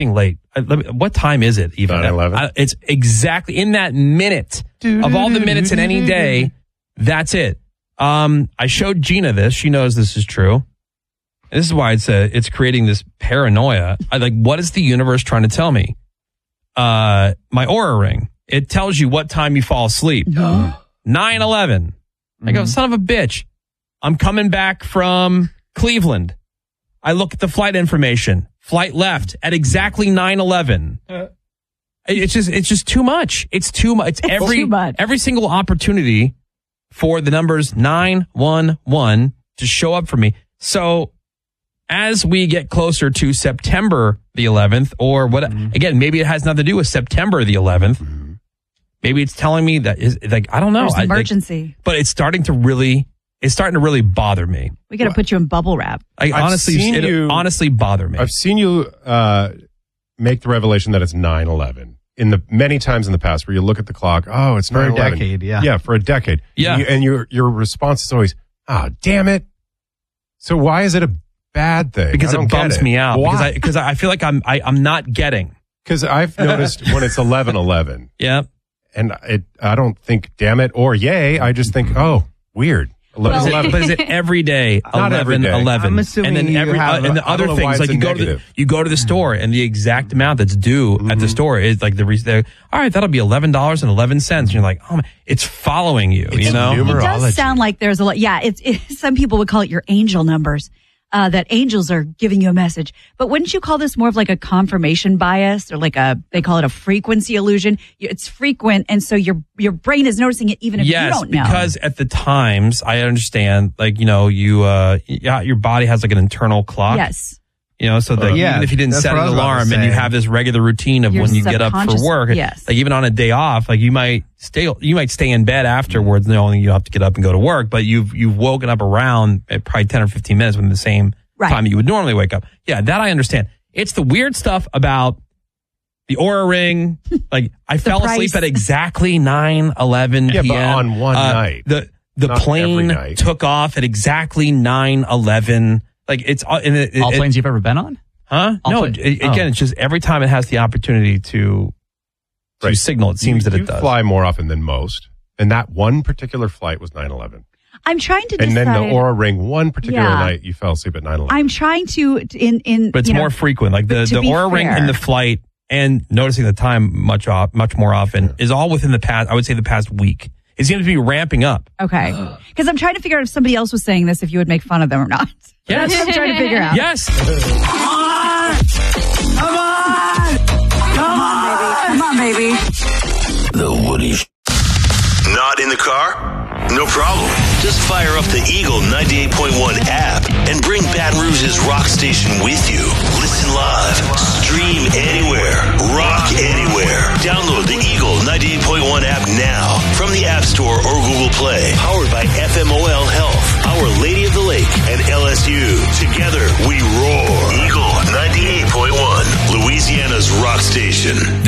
late. What time is it even? 9:11. It's exactly in that minute of all the minutes in any day. That's it. I showed Gina this. She knows this is true. And this is why it's creating this paranoia. What is the universe trying to tell me? My Oura Ring. It tells you what time you fall asleep. 9:11. I go, son of a bitch. I'm coming back from Cleveland. I look at the flight information. Flight left at exactly 9:11. It's just too much. It's too much. It's too much. Every single opportunity for the numbers 911 to show up for me. So as we get closer to September the 11th, or what, again, maybe it has nothing to do with September the 11th. Maybe it's telling me that is I don't know. There's an emergency. But it's starting to really bother me. We got to put you in bubble wrap. Honestly bother me. I've seen you make the revelation that it's 9/11 many times in the past where you look at the clock. Oh, it's 9/11. For a decade, yeah. Yeah, for a decade. Yeah. And your response is always, damn it. So why is it a bad thing? Because it bums me out. Why? Because I feel like I'm not getting. Because I've noticed when it's 11:11. Yeah. And I don't think damn it or yay. I just think, oh, weird. 11:11. But is it every day? Not every day. 11. I'm assuming and then and the other things like you go to the store and the exact amount that's due at the store is like all right, that'll be $11.11. And you're like, oh man, it's following you. It does sound like there's a lot. Yeah, some people would call it your angel numbers. That angels are giving you a message. But wouldn't you call this more of like a confirmation bias or they call it a frequency illusion? It's frequent. And so your brain is noticing it even if you don't know. Yes, because at the times I understand, your body has like an internal clock. Yes. So that even if you didn't set an alarm and you have this regular routine of when you get up for work, yes. like even on a day off, like you might stay in bed afterwards knowing you have to get up and go to work, but you've woken up around probably 10 or 15 minutes within the same time you would normally wake up. Yeah, that I understand. It's the weird stuff about the Oura Ring. Like I fell asleep at exactly 9:11 p.m. But on one night. The plane took off at exactly 9:11. Like it's all planes you've ever been on? Huh? It's just every time it has the opportunity to signal, it seems that it does. You fly more often than most, and that one particular flight was 9/11. I'm trying to decide. And then the Oura Ring, one particular night, you fell asleep at 9/11. I'm trying to but it's more frequent. Like the Oura Ring in the flight and noticing the time much more often is all within the past. I would say the past week. It seems to be ramping up. Okay. Because I'm trying to figure out if somebody else was saying this, if you would make fun of them or not. Yes. That's what I'm trying to figure out. Yes. Come on, baby. The Woody. Not in the car? No problem. Just fire up the Eagle 98.1 app and bring Baton Rouge's rock station with you. Listen live. Stream anywhere. Rock anywhere. Download the Eagle 98.1 app now from the App Store or Google Play. Powered by FMOL Health, Our Lady of the Lake, and LSU. Together we roar. Eagle 98.1, Louisiana's rock station.